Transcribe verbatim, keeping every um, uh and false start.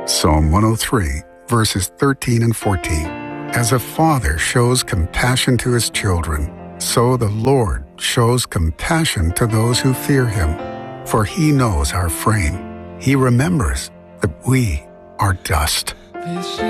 Psalm one oh three, verses thirteen and fourteen. As a father shows compassion to his children, so the Lord shows compassion to those who fear him. For he knows our frame. He remembers that we are dust.